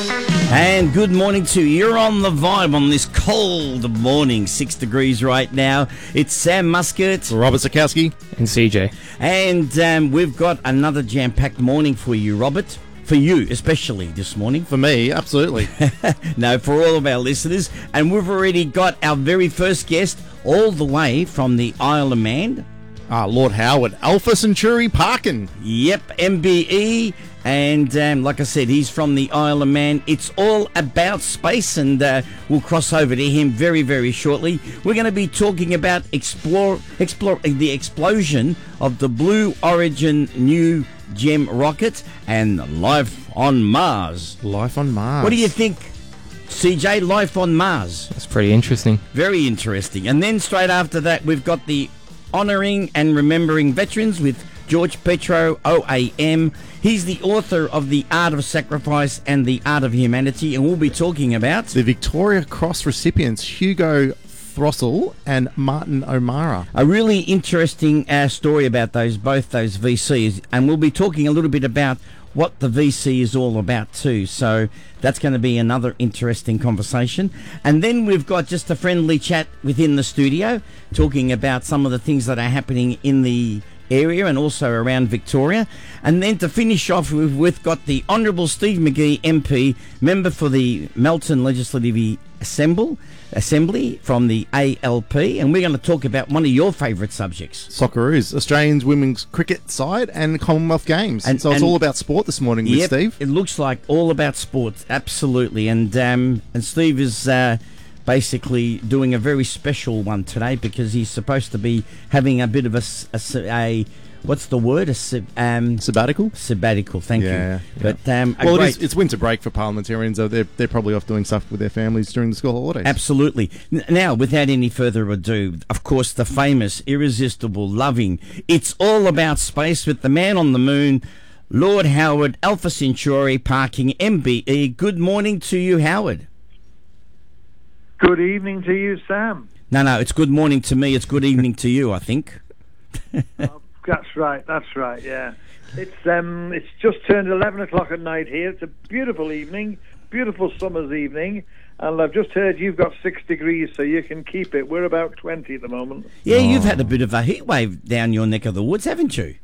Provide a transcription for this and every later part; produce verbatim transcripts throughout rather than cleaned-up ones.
And good morning to you. You're on the vibe on this cold morning, six degrees right now. It's Sam Muscat, Robert Sikowski, and C J. And um, we've got another jam-packed morning for you, Robert. For you, especially this morning. For me, absolutely. No, for all of our listeners. And we've already got our very first guest all the way from the Isle of Man. Ah, Lord Howard, Alpha Centauri Parkin. Yep, M B E. And um, like I said, he's from the Isle of Man. It's all about space, and uh, we'll cross over to him very, very shortly. We're going to be talking about explore, explore the explosion of the Blue Origin New Gem rocket and life on Mars. Life on Mars. What do you think, C J? Life on Mars. That's pretty interesting. Very interesting. And then straight after that, we've got the Honouring and Remembering Veterans with George Petro, O A M. He's the author of The Art of Sacrifice and The Art of Humanity, and we'll be talking about the Victoria Cross recipients, Hugo Throssell and Martin O'Mara. A really interesting uh, story about those both those V Cs, and we'll be talking a little bit about what the V C is all about too. So that's going to be another interesting conversation. And then we've got just a friendly chat within the studio, talking about some of the things that are happening in the area and also around Victoria. And then to finish off, we've, we've got the Honourable Steve McGee M P, member for the Melton Legislative Assembly, Assembly from the A L P, and we're going to talk about one of your favourite subjects. Socceroos, Australians women's cricket side and Commonwealth Games. And, so it's and, all about sport this morning with yep, Steve. It looks like all about sports, absolutely. And um, and Steve is uh, basically doing a very special one today because he's supposed to be having a bit of a, a, a what's the word? A um, sabbatical? Sabbatical, thank yeah, you. Yeah. But um, Well, great... it is, it's winter break for parliamentarians, so they're, they're probably off doing stuff with their families during the school holidays. Absolutely. Now, without any further ado, of course, the famous, irresistible, loving, It's All About Space with the man on the moon, Lord Howard, Alpha Centauri Parkin, M B E. Good morning to you, Howard. Good evening to you, Sam. No, no, it's good morning to me. It's good evening to you, I think. Oh, that's right. That's right. Yeah, it's um, it's just turned eleven o'clock at night here. It's a beautiful evening, beautiful summer's evening, and I've just heard you've got six degrees, so you can keep it. We're about twenty at the moment. Yeah, oh. You've had a bit of a heat wave down your neck of the woods, haven't you?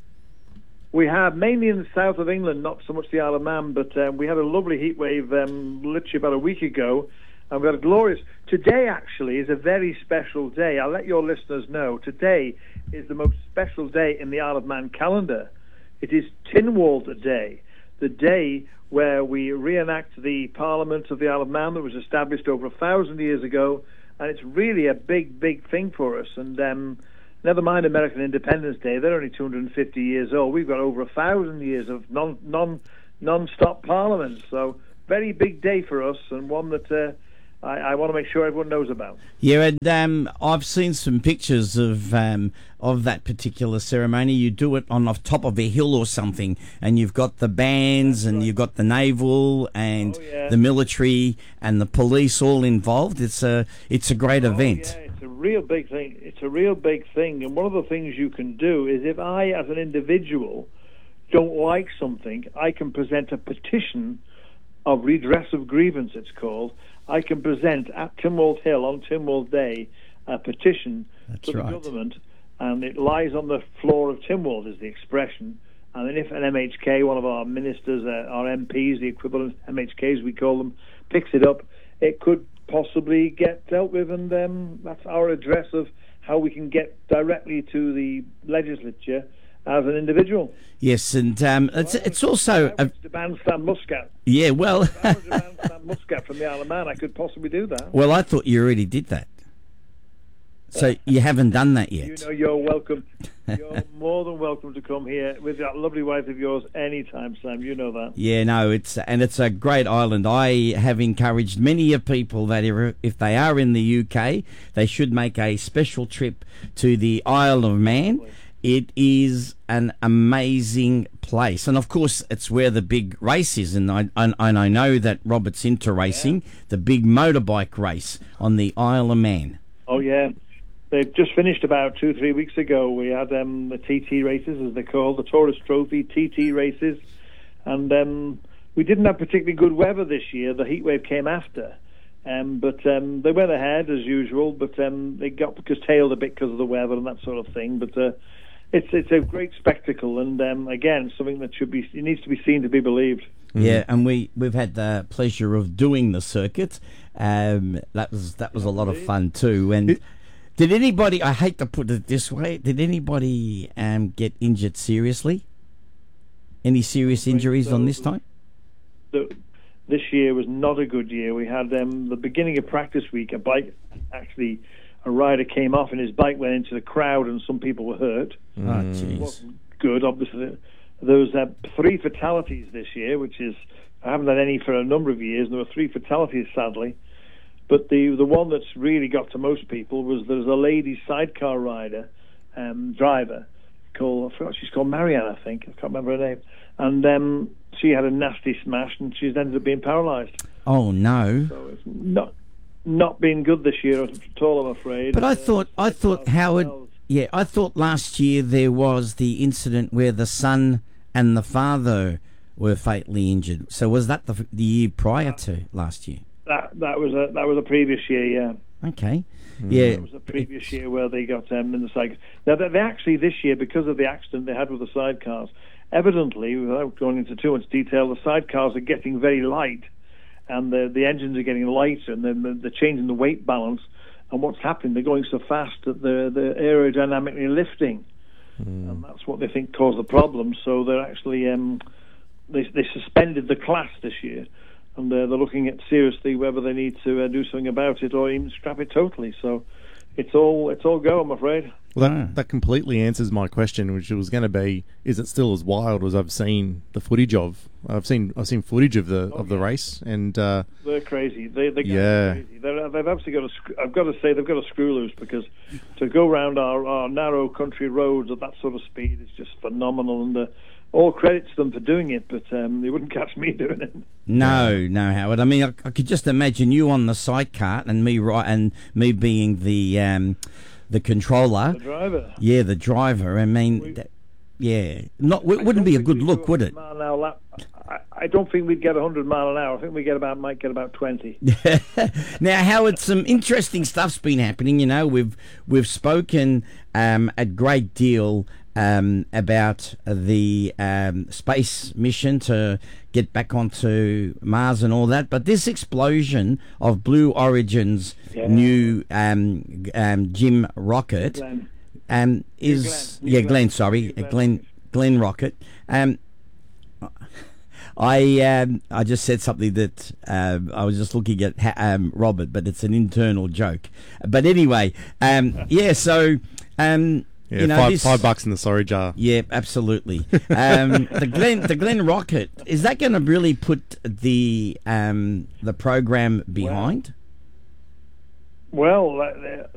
We have, mainly in the south of England, not so much the Isle of Man, but um, we had a lovely heat wave um, literally about a week ago. And we had a glorious... Today, actually, is a very special day. I'll let your listeners know. Today is the most special day in the Isle of Man calendar. It is Tynwald Day, the day where we reenact the Parliament of the Isle of Man that was established over a thousand years ago. And it's really a big, big thing for us. And um, never mind American Independence Day. They're only two hundred fifty years old. We've got over a thousand years of non, non, non-stop Parliament. So, very big day for us, and one that... Uh, I, I want to make sure everyone knows about. Yeah, and um, I've seen some pictures of um, of that particular ceremony. You do it on the top of a hill or something, and you've got the bands, and you've got the naval and oh, yeah. the military and the police all involved. It's a it's a great oh, event. Yeah, it's a real big thing. It's a real big thing, and one of the things you can do is if I, as an individual, don't like something, I can present a petition of redress of grievance, it's called. I can present at Tynwald Hill on Tynwald Day a petition That's to the right. government, and it lies on the floor of Tynwald, is the expression. And then if an M H K, one of our ministers, uh, our M Ps, the equivalent M H Ks we call them, picks it up, it could possibly get dealt with, and um, that's our address of how we can get directly to the legislature as an individual. Yes, and um, it's well, it's also I a, was to ban Stan Muscat. yeah. Well, If I was to ban Stan Muscat from the Isle of Man, I could possibly do that. well, I thought you already did that. So you haven't done that You yet. know, you're welcome. You're more than welcome to come here with that lovely wife of yours anytime, Sam. You know that. Yeah, no, it's and it's a great island. I have encouraged many of people that if, if they are in the U K, they should make a special trip to the Isle of Man. It is an amazing place, and of course, it's where the big race is. And I and, and I know that Robert's into racing, yeah. The big motorbike race on the Isle of Man. Oh yeah. They've just finished about two, three weeks ago. We had um, the T T races, as they're called, the Tourist Trophy T T races, and um, we didn't have particularly good weather this year. The heat wave came after. Um, but um, they went ahead as usual, but um, they got curtailed a bit because of the weather and that sort of thing. But uh, it's it's a great spectacle, and um, again, something that should be it needs to be seen to be believed. Yeah, and we we've had the pleasure of doing the circuit. Um, that was that was a lot of fun too. And it, did anybody? I hate to put it this way. Did anybody um, get injured seriously? Any serious injuries so, on this time? The, This year was not a good year. We had um, the beginning of practice week, a bike, actually, a rider came off and his bike went into the crowd and some people were hurt. Oh, jeez. It wasn't good, obviously. There was uh, three fatalities this year, which is, I haven't had any for a number of years, and there were three fatalities, sadly. But the the one that's really got to most people was there's a lady sidecar rider, um, driver, called, I forgot she's called Marianne, I think. I can't remember her name. And um, she had a nasty smash, and she's ended up being paralysed. Oh no! So it's not not been good this year at all, I'm afraid. But I thought, uh, I thought Howard, yeah, I thought last year there was the incident where the son and the father were fatally injured. So was that the the year prior to last year? That that was a that was a previous year, yeah. Okay. Yeah, it was a previous year where they got um, in the cycle. Now they, they actually this year, because of the accident they had with the sidecars, evidently, without going into too much detail, the sidecars are getting very light, and the the engines are getting lighter, and then they're changing the weight balance. And what's happening? They're going so fast that they're they're aerodynamically lifting, mm. and that's what they think caused the problem. So they're actually um, they they suspended the class this year. And uh, they're looking at seriously whether they need to uh, do something about it or even scrap it totally. So it's all it's all go, I'm afraid. Well, that, that completely answers my question, which was going to be: is it still as wild as I've seen the footage of? I've seen I've seen footage of the okay. of the race, and uh, they're crazy. They they yeah. crazy. They're, they've absolutely got a. I've got to say they've got a screw loose, because to go around our, our narrow country roads at that sort of speed is just phenomenal, and. Uh, All credit to them for doing it, but um, they wouldn't catch me doing it. No, no, Howard. I mean, I, I could just imagine you on the sidecar and me right, and me being the um, the controller, the driver. Yeah, the driver. I mean, we, that, yeah, not it wouldn't be a good look, would it? I, I don't think we'd get one hundred mile an hour. I think we get about might get about twenty. Now, Howard, some interesting stuff's been happening. You know, we've we've spoken um, a great deal. Um, about the um, space mission to get back onto Mars and all that, but this explosion of Blue Origin's yeah. new um, um, Jim rocket Glenn. Um, is Glenn. yeah Glenn, Glenn sorry Glenn. Glenn Glenn rocket. Um, I um, I just said something that uh, I was just looking at ha- um, Robert, but it's an internal joke. But anyway, um, yeah. So. Um, Yeah, you know, five, this, five bucks in the sorry jar. Yeah, absolutely. Um, the Glenn, the Glenn rocket, is that going to really put the um, the program behind? Well, well uh,